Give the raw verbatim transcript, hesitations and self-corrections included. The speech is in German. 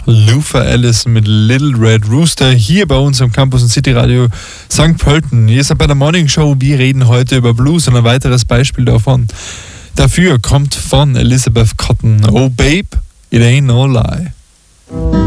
Luther Allison mit Little Red Rooster hier bei uns am Campus und City Radio Sankt Pölten. Hier ist bei der Morning Show. Wir reden heute über Blues und ein weiteres Beispiel davon. Dafür kommt von Elizabeth Cotton. Oh Babe, it ain't no lie.